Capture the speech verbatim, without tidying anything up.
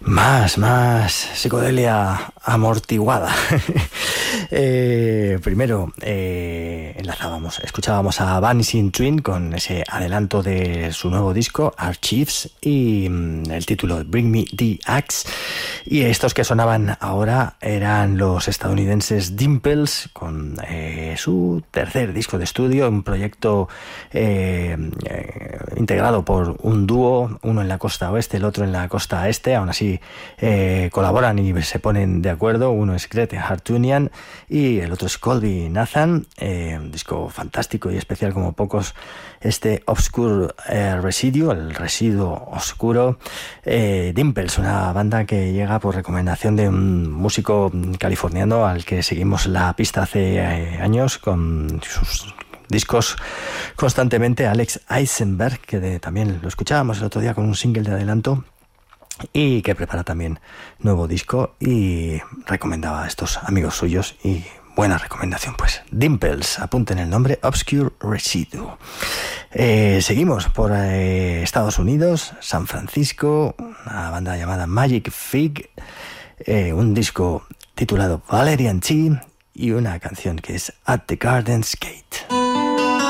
Más, más psicodelia amortiguada. eh, primero eh, enlazábamos, escuchábamos a Vanishing Twin con ese adelanto de su nuevo disco Archives y mm, el título Bring Me the Axe. Y estos que sonaban ahora eran los estadounidenses Dimples con eh, su tercer disco de estudio, un proyecto eh, eh, integrado por un dúo, uno en la costa oeste, el otro en la costa este. Aún así eh, colaboran y se ponen de acuerdo. Uno es Grete Hartunian y el otro es Colby Nathan. Eh, un disco fantástico y especial como pocos, este Obscure eh, Residue, el residuo oscuro. eh, Dimples, una banda que llega por recomendación de un músico californiano al que seguimos la pista hace eh, años con sus discos constantemente, Alex Eisenberg, que de, también lo escuchábamos el otro día con un single de adelanto, y que prepara también nuevo disco y recomendaba a estos amigos suyos. Y buena recomendación, pues. Dimples, apunten el nombre, Obscure Residue. Eh, seguimos por eh, Estados Unidos, San Francisco, una banda llamada Magic Fig, eh, un disco titulado Valerian Tea y una canción que es At the Garden's Gate.